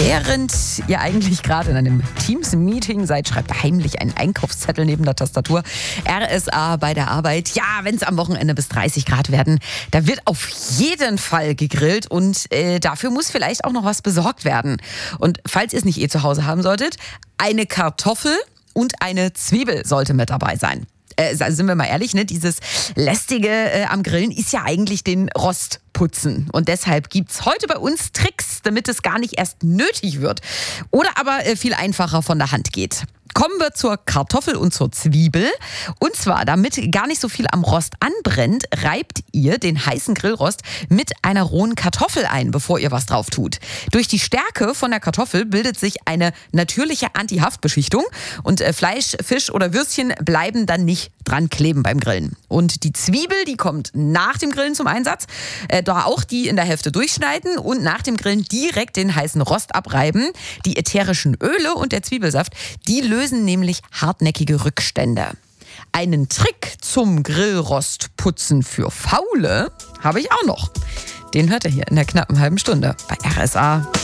Während ihr eigentlich gerade in einem Teams-Meeting seid, schreibt ihr heimlich einen Einkaufszettel neben der Tastatur. RSA bei der Arbeit. Ja, wenn es am Wochenende bis 30 Grad werden, da wird auf jeden Fall gegrillt und dafür muss vielleicht auch noch was besorgt werden. Und falls ihr es nicht zu Hause haben solltet, eine Kartoffel und eine Zwiebel sollte mit dabei sein. Sind wir mal ehrlich, ne? Dieses Lästige am Grillen ist ja eigentlich den Rost putzen. Und deshalb gibt's heute bei uns Tricks, damit es gar nicht erst nötig wird. Oder aber viel einfacher von der Hand geht. Kommen wir zur Kartoffel und zur Zwiebel. Und zwar, damit gar nicht so viel am Rost anbrennt, reibt ihr den heißen Grillrost mit einer rohen Kartoffel ein, bevor ihr was drauf tut. Durch die Stärke von der Kartoffel bildet sich eine natürliche Anti-Haftbeschichtung und Fleisch, Fisch oder Würstchen bleiben dann nicht dran kleben beim Grillen. Und die Zwiebel, die kommt nach dem Grillen zum Einsatz. Da auch die in der Hälfte durchschneiden und nach dem Grillen direkt den heißen Rost abreiben. Die ätherischen Öle und der Zwiebelsaft, die lösen nämlich hartnäckige Rückstände. Einen Trick zum Grillrostputzen für Faule habe ich auch noch. Den hört ihr hier in der knappen halben Stunde bei RSA.